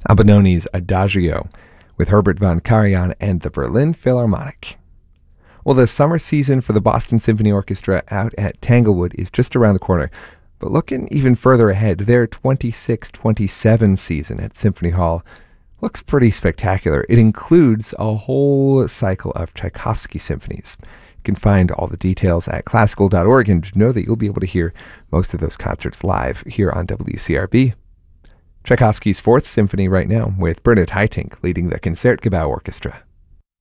Albinoni's Adagio with Herbert von Karajan and the Berlin Philharmonic. Well, the summer season for the Boston Symphony Orchestra out at Tanglewood is just around the corner. But looking even further ahead, their 26-27 season at Symphony Hall looks pretty spectacular. It includes a whole cycle of Tchaikovsky symphonies. You can find all the details at classical.org and know that you'll be able to hear most of those concerts live here on WCRB. Tchaikovsky's Fourth Symphony right now with Bernard Haitink leading the Concertgebouw Orchestra.